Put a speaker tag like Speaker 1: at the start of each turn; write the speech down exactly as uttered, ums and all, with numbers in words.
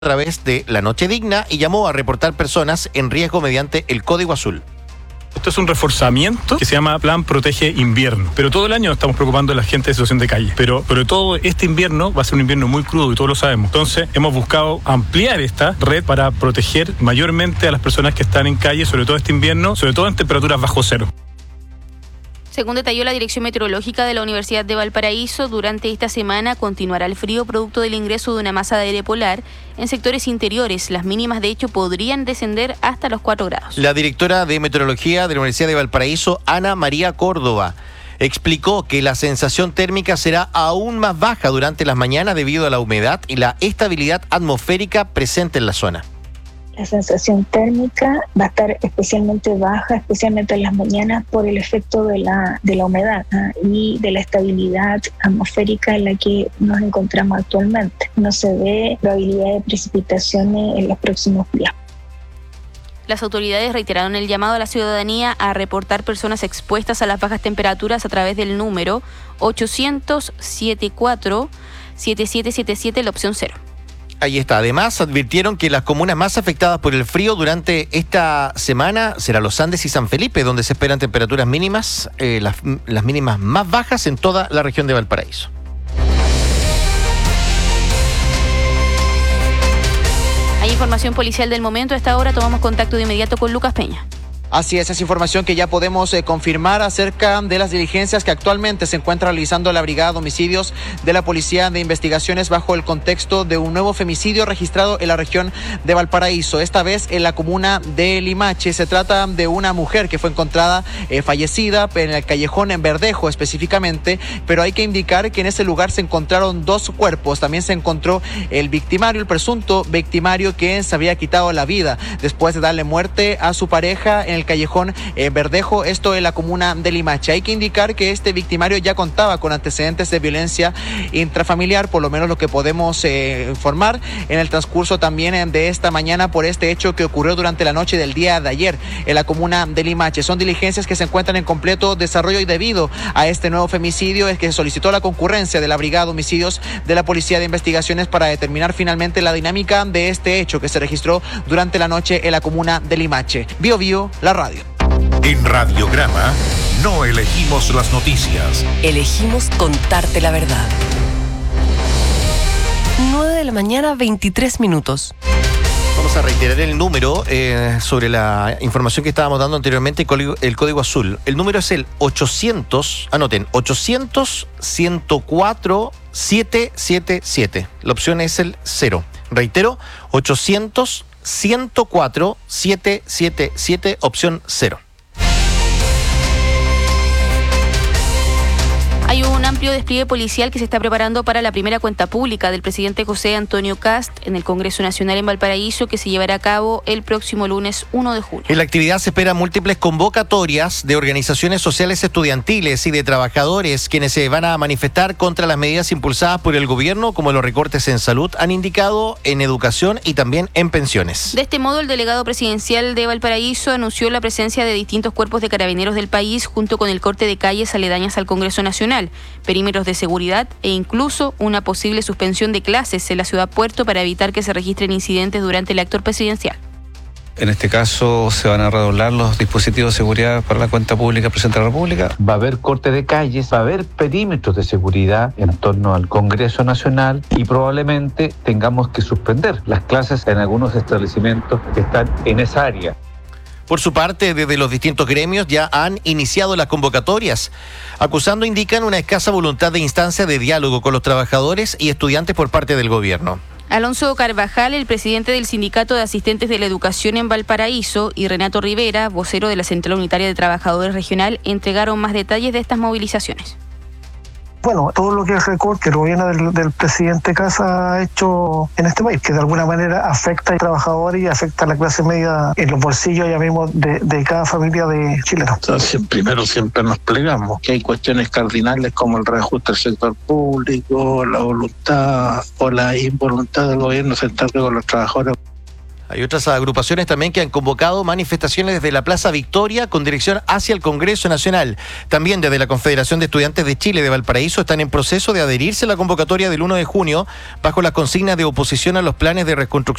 Speaker 1: a través de La Noche Digna y llamó a reportar personas en riesgo mediante el Código Azul.
Speaker 2: Esto es un reforzamiento que se llama Plan Protege Invierno. Pero todo el año estamos preocupando a la gente de situación de calle. Pero, pero todo este invierno va a ser un invierno muy crudo y todos lo sabemos. Entonces hemos buscado ampliar esta red para proteger mayormente a las personas que están en calle, sobre todo este invierno, sobre todo en temperaturas bajo cero.
Speaker 3: Según detalló la Dirección Meteorológica de la Universidad de Valparaíso, durante esta semana continuará el frío producto del ingreso de una masa de aire polar en sectores interiores. Las mínimas, de hecho, podrían descender hasta los cuatro grados.
Speaker 1: La directora de Meteorología de la Universidad de Valparaíso, Ana María Córdoba, explicó que la sensación térmica será aún más baja durante las mañanas debido a la humedad y la estabilidad atmosférica presente en la zona.
Speaker 4: La sensación térmica va a estar especialmente baja, especialmente en las mañanas, por el efecto de la, de la humedad ¿eh? y de la estabilidad atmosférica en la que nos encontramos actualmente. No se ve probabilidad de precipitaciones en los próximos días.
Speaker 3: Las autoridades reiteraron el llamado a la ciudadanía a reportar personas expuestas a las bajas temperaturas a través del número ochocientos setenta y cuatro, setenta y siete setenta y siete, la opción cero.
Speaker 1: Ahí está. Además, advirtieron que las comunas más afectadas por el frío durante esta semana serán Los Andes y San Felipe, donde se esperan temperaturas mínimas, eh, las, las mínimas más bajas en toda la región de Valparaíso.
Speaker 3: Hay información policial del momento. A esta hora tomamos contacto de inmediato con Lucas Peña.
Speaker 5: Así es, esa información que ya podemos eh, confirmar acerca de las diligencias que actualmente se encuentra realizando la Brigada de Homicidios de la Policía de Investigaciones bajo el contexto de un nuevo femicidio registrado en la región de Valparaíso, esta vez en la comuna de Limache. Se trata de una mujer que fue encontrada eh, fallecida en el callejón en Verdejo específicamente, pero hay que indicar que en ese lugar se encontraron dos cuerpos. También se encontró el victimario, el presunto victimario que se había quitado la vida después de darle muerte a su pareja en el callejón eh, Verdejo, esto en la comuna de Limache. Hay que indicar que este victimario ya contaba con antecedentes de violencia intrafamiliar, por lo menos lo que podemos eh, informar en el transcurso también eh, de esta mañana por este hecho que ocurrió durante la noche del día de ayer en la comuna de Limache. Son diligencias que se encuentran en completo desarrollo y debido a este nuevo femicidio es que se solicitó la concurrencia de la Brigada de Homicidios de la Policía de Investigaciones para determinar finalmente la dinámica de este hecho que se registró durante la noche en la comuna de Limache. Bio Bio, la radio.
Speaker 6: En Radiograma no elegimos las noticias.
Speaker 7: Elegimos contarte la verdad. nueve de la mañana, veintitrés minutos.
Speaker 1: Vamos a reiterar el número eh, sobre la información que estábamos dando anteriormente, el código, el código azul. El número es el ochocientos, anoten, ochocientos, ciento cuatro, setecientos setenta y siete. La opción es el cero. Reitero, ochocientos, ciento cuatro, setecientos setenta y siete, opción cero.
Speaker 3: Hay un amplio despliegue policial que se está preparando para la primera cuenta pública del presidente José Antonio Kast en el Congreso Nacional en Valparaíso, que se llevará a cabo el próximo lunes uno de junio.
Speaker 1: En la actividad se esperan múltiples convocatorias de organizaciones sociales estudiantiles y de trabajadores quienes se van a manifestar contra las medidas impulsadas por el gobierno, como los recortes en salud, han indicado, en educación y también en pensiones.
Speaker 3: De este modo, el delegado presidencial de Valparaíso anunció la presencia de distintos cuerpos de carabineros del país junto con el corte de calles aledañas al Congreso Nacional, perímetros de seguridad e incluso una posible suspensión de clases en la ciudad puerto para evitar que se registren incidentes durante el acto presidencial.
Speaker 8: En este caso se van a redoblar los dispositivos de seguridad para la cuenta pública del presidente de la República.
Speaker 9: Va a haber corte de calles, va a haber perímetros de seguridad en torno al Congreso Nacional y probablemente tengamos que suspender las clases en algunos establecimientos que están en esa área.
Speaker 1: Por su parte, desde los distintos gremios ya han iniciado las convocatorias. Acusando indican una escasa voluntad de instancia de diálogo con los trabajadores y estudiantes por parte del gobierno.
Speaker 3: Alonso Carvajal, el presidente del Sindicato de Asistentes de la Educación en Valparaíso, y Renato Rivera, vocero de la Central Unitaria de Trabajadores Regional, entregaron más detalles de estas movilizaciones.
Speaker 10: Bueno, todo lo que el recorte que el gobierno del, del presidente Kast ha hecho en este país, que de alguna manera afecta a los trabajadores y afecta a la clase media en los bolsillos ya mismo de, de cada familia de chilenos.
Speaker 11: Entonces, primero siempre nos plegamos, que hay cuestiones cardinales como el reajuste del sector público, la voluntad o la involuntad del gobierno sentarse con los trabajadores.
Speaker 1: Hay otras agrupaciones también que han convocado manifestaciones desde la Plaza Victoria con dirección hacia el Congreso Nacional. También desde la Confederación de Estudiantes de Chile de Valparaíso están en proceso de adherirse a la convocatoria del uno de junio bajo las consignas de oposición a los planes de reconstrucción